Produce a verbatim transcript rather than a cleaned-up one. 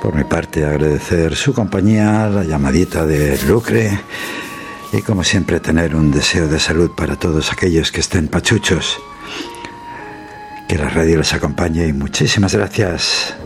Por mi parte, agradecer su compañía, la llamadita de Lucre y, como siempre, tener un deseo de salud para todos aquellos que estén pachuchos. Que la radio les acompañe y muchísimas gracias.